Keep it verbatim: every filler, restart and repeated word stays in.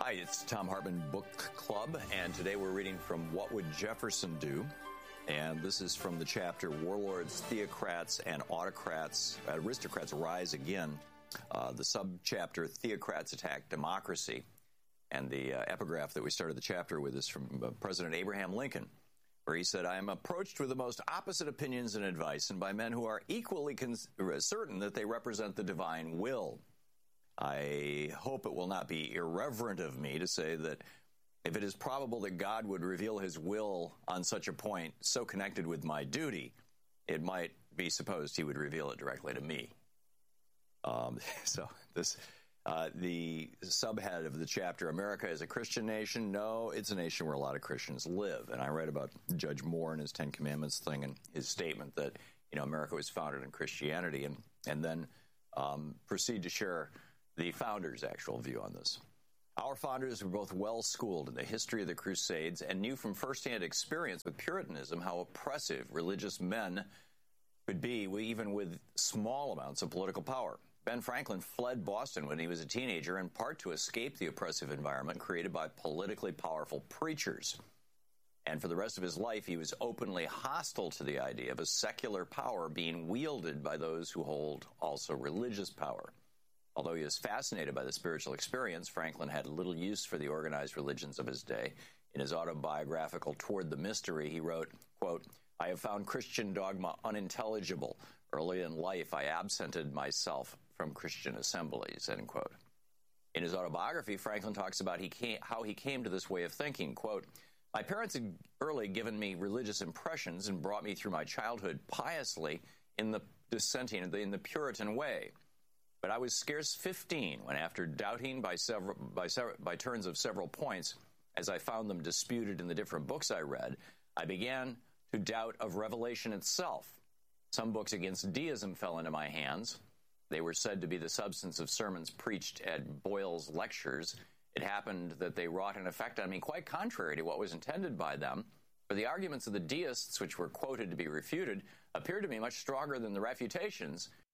Hi, it's Thom Hartmann Book Club, and today we're reading from What Would Jefferson Do? And this is from the chapter Warlords, Theocrats, and Autocrats, Aristocrats Rise Again, uh, the subchapter Theocrats Attack Democracy. And the uh, epigraph that we started the chapter with is from uh, President Abraham Lincoln, where he said, I am approached with the most opposite opinions and advice, and by men who are equally cons- certain that they represent the divine will. I hope it will not be irreverent of me to say that if it is probable that God would reveal his will on such a point so connected with my duty, it might be supposed he would reveal it directly to me. Um, so this, uh, the subhead of the chapter, America is a Christian nation. No, it's a nation where a lot of Christians live. And I read about Judge Moore and his Ten Commandments thing and his statement that, you know, America was founded in Christianity, and, and then um, proceed to share the founders' actual view on this. Our founders were both well-schooled in the history of the Crusades and knew from firsthand experience with Puritanism how oppressive religious men could be, even with small amounts of political power. Ben Franklin fled Boston when he was a teenager, in part to escape the oppressive environment created by politically powerful preachers. And for the rest of his life, he was openly hostile to the idea of a secular power being wielded by those who hold also religious power. Although he was fascinated by the spiritual experience, Franklin had little use for the organized religions of his day. In his autobiographical Toward the Mystery, he wrote, quote, I have found Christian dogma unintelligible. Early in life, I absented myself from Christian assemblies, end quote. In his autobiography, Franklin talks about he came, how he came to this way of thinking, quote, my parents had early given me religious impressions and brought me through my childhood piously in the dissenting, in the Puritan way. But I was scarce fifteen when, after doubting by several by, several, by turns of several points, as I found them disputed in the different books I read, I began to doubt of Revelation itself. Some books against deism fell into my hands. They were said to be the substance of sermons preached at Boyle's lectures. It happened that they wrought an effect on me quite contrary to what was intended by them, for the arguments of the deists, which were quoted to be refuted, appeared to me much stronger than the refutations,